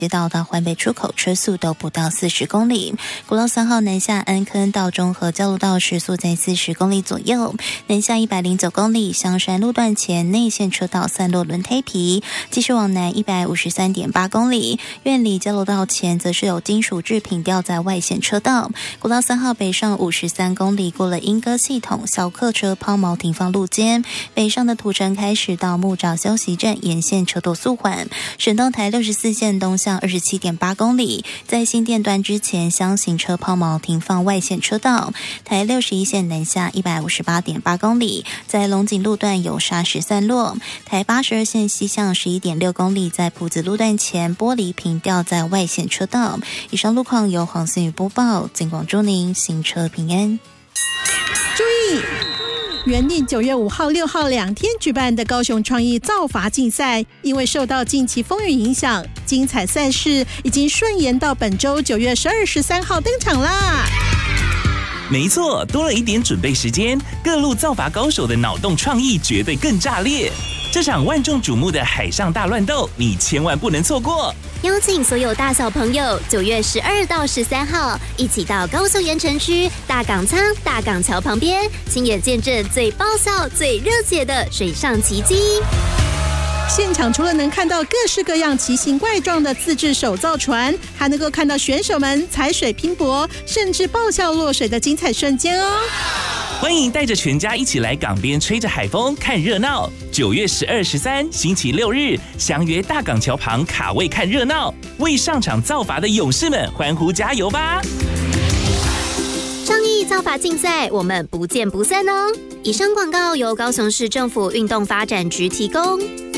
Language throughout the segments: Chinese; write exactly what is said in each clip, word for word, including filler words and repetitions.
直到到环北出口车速都不到四十公里。国道三号南下安坑到中和交流道时速在四十公里左右，南下一百零九公里香山路段前内线车道散落轮胎皮，继续往南一百五十三点八公里，苑里交流道前则是有金属制品掉在外线车道。国道三号北上五十三公里，过了莺歌系统小客车抛锚停放路肩，北上的土城开始到木栅休息站沿线车道速缓。省道台六十四线东向二十七点八公里，在新店段之前厢型车抛锚停放外线车道。台六十一线南下一百五十八点八公里，在龙井路段有砂石散落。台八十二线西向十一点六公里，在埔子路段前玻璃瓶掉在外线车道。以上路况由黄思雨播报，尽管祝您行车平安。 注意！原定九月五号、六号两天举办的高雄创意造法竞赛，因为受到近期风雨影响，精彩赛事已经顺延到本周九月十二、十三号登场啦。 没错，多了一点准备时间，各路造法高手的脑洞创意绝对更炸裂。这场万众瞩目的海上大乱斗，你千万不能错过。 邀请所有大小朋友，九月十二到十三号，一起到高雄盐城区大港仓大港桥旁边，亲眼见证最爆笑、最热血的水上奇迹。 现场除了能看到各式各样奇形怪状的自制手造船，还能够看到选手们踩水拼搏，甚至爆笑落水的精彩瞬间哦！ 欢迎带着全家一起来港边吹着海风看热闹。九月十二、十三星期六日，相约大港桥旁卡位看热闹，为上场造法的勇士们欢呼加油吧！ 创意造法竞赛，我们不见不散哦！以上广告由高雄市政府运动发展局提供。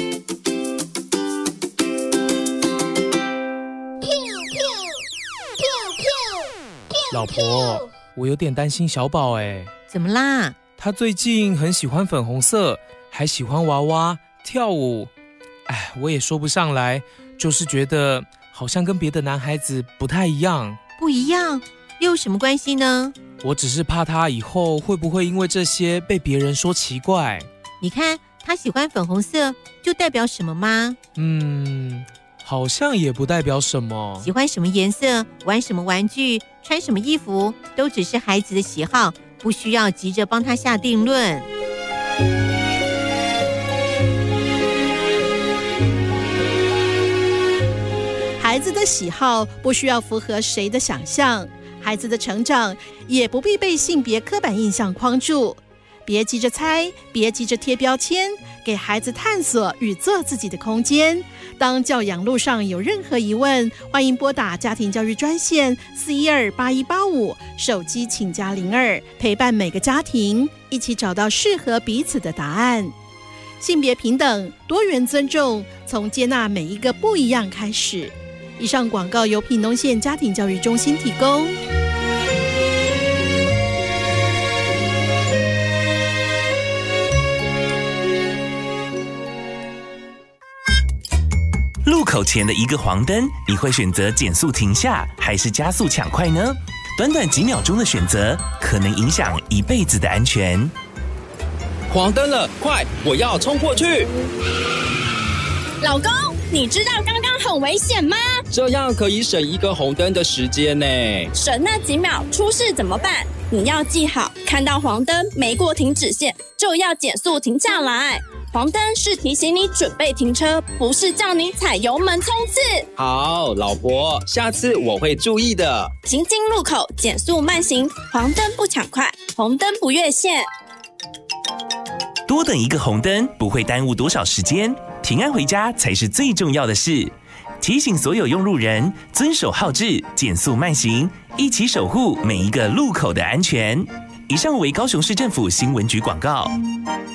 老婆，我有点担心小宝哎。 怎么啦？ 他最近很喜欢粉红色，还喜欢娃娃跳舞。哎，我也说不上来，就是觉得好像跟别的男孩子不太一样。 不一样？又有什么关系呢？ 我只是怕他以后会不会因为这些被别人说奇怪。 你看他喜欢粉红色，就代表什么吗？ 嗯，好像也不代表什么。 喜欢什么颜色，玩什么玩具，穿什么衣服，都只是孩子的喜好，不需要急着帮他下定论。 孩子的喜好不需要符合谁的想象，孩子的成长也不必被性别刻板印象框住。别急着猜，别急着贴标签，给孩子探索与做自己的空间。当教养路上有任何疑问，欢迎拨打家庭教育专线四一二八一八五，手机请加零二，陪伴每个家庭，一起找到适合彼此的答案。性别平等，多元尊重，从接纳每一个不一样开始。以上广告由屏东县家庭教育中心提供。 路口前的一个黄灯，你会选择减速停下，还是加速抢快呢？短短几秒钟的选择，可能影响一辈子的安全。 黄灯了，快，我要冲过去！ 老公，你知道刚刚很危险吗？ 这样可以省一个红灯的时间呢。 省那几秒，出事怎么办？你要记好，看到黄灯没过停止线，就要减速停下来。黄灯是提醒你准备停车，不是叫你踩油门冲刺。 好，老婆，下次我会注意的。 行经路口减速慢行，黄灯不抢快，红灯不越线。 多等一个红灯不会耽误多少时间，平安回家才是最重要的事。提醒所有用路人遵守号志，减速慢行，一起守护每一个路口的安全。以上为高雄市政府新闻局广告。